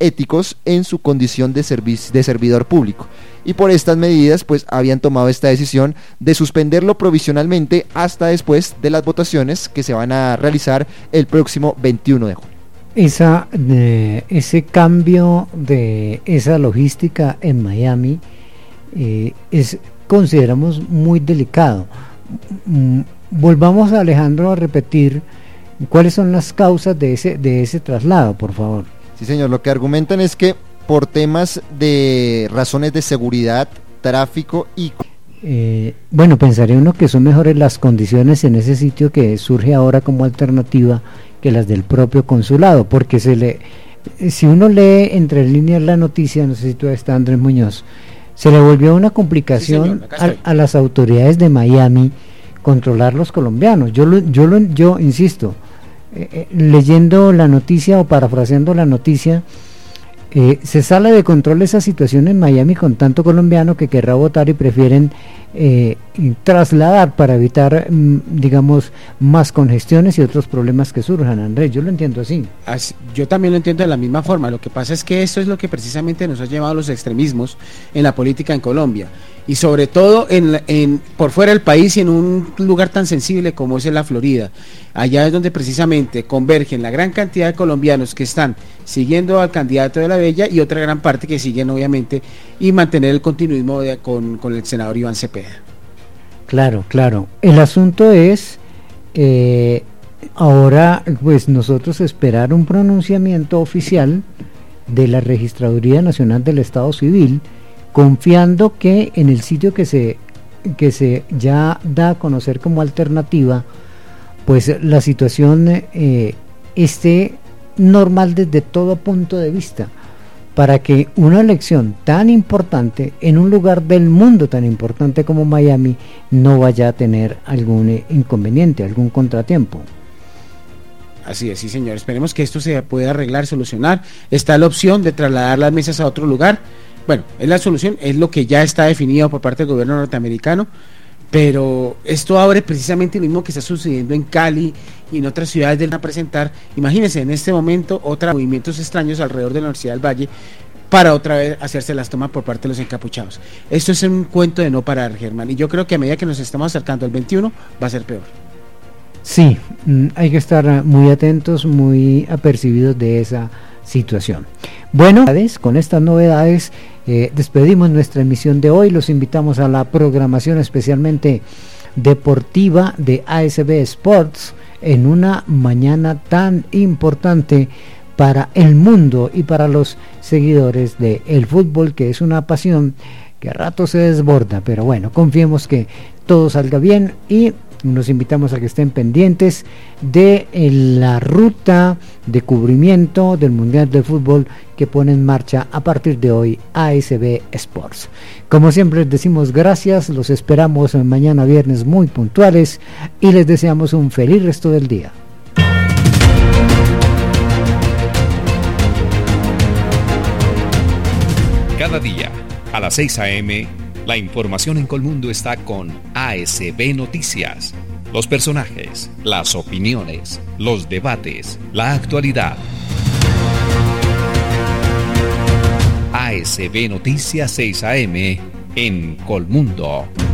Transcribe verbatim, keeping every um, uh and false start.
éticos en su condición de, servi- de servidor público. Y por estas medidas pues habían tomado esta decisión de suspenderlo provisionalmente hasta después de las votaciones que se van a realizar el próximo veintiuno de junio. Esa, eh, ese cambio de esa logística en Miami eh, es, consideramos muy delicado. Mm, volvamos, Alejandro, a repetir cuáles son las causas de ese, de ese traslado, por favor. Sí, señor, lo que argumentan es que por temas de razones de seguridad, tráfico y... Eh, bueno, pensaría uno que son mejores las condiciones en ese sitio que surge ahora como alternativa que las del propio consulado, porque se le, si uno lee entre líneas la noticia, no sé si tú está Andrés Muñoz, se le volvió una complicación sí, señor, a, a las autoridades de Miami controlar los colombianos. Yo lo, yo lo, yo insisto, eh, eh, leyendo la noticia o parafraseando la noticia, eh, se sale de control esa situación en Miami con tanto colombiano que querrá votar y prefieren eh, trasladar para evitar, mm, digamos, más congestiones y otros problemas que surjan. Andrés, yo lo entiendo así. así. Yo también lo entiendo de la misma forma. Lo que pasa es que esto es lo que precisamente nos ha llevado a los extremismos en la política en Colombia. Y sobre todo en, en por fuera del país y en un lugar tan sensible como es la Florida. Allá es donde precisamente convergen la gran cantidad de colombianos que están siguiendo al candidato de la Bella y otra gran parte que siguen obviamente y mantener el continuismo de, con, con el senador Iván Cepeda. Claro, claro. El asunto es eh, ahora pues nosotros esperar un pronunciamiento oficial de la Registraduría Nacional del Estado Civil, confiando que en el sitio que se que se ya da a conocer como alternativa, pues la situación eh, esté normal desde todo punto de vista, para que una elección tan importante en un lugar del mundo tan importante como Miami no vaya a tener algún eh, inconveniente, algún contratiempo. Así es, sí señor, esperemos que esto se pueda arreglar, solucionar. Está la opción de trasladar las mesas a otro lugar. Bueno, es la solución, es lo que ya está definido por parte del gobierno norteamericano, pero esto abre precisamente lo mismo que está sucediendo en Cali y en otras ciudades de a presentar. Imagínense en este momento otros movimientos extraños alrededor de la Universidad del Valle para otra vez hacerse las tomas por parte de los encapuchados. Esto es un cuento de no parar, Germán, y yo creo que a medida que nos estamos acercando al veintiuno va a ser peor. Sí, hay que estar muy atentos, muy apercibidos de esa situación. Bueno, con estas novedades eh, despedimos nuestra emisión de hoy. Los invitamos a la programación especialmente deportiva de A S B Sports en una mañana tan importante para el mundo y para los seguidores del fútbol, que es una pasión que a rato se desborda, pero bueno, confiemos que todo salga bien y nos invitamos a que estén pendientes de la ruta de cubrimiento del Mundial de Fútbol que pone en marcha a partir de hoy A S B Sports. Como siempre les decimos gracias, los esperamos mañana viernes muy puntuales y les deseamos un feliz resto del día. Cada día a las seis a eme la información en Colmundo está con A S B Noticias. Los personajes, las opiniones, los debates, la actualidad. A S B Noticias seis a eme en Colmundo.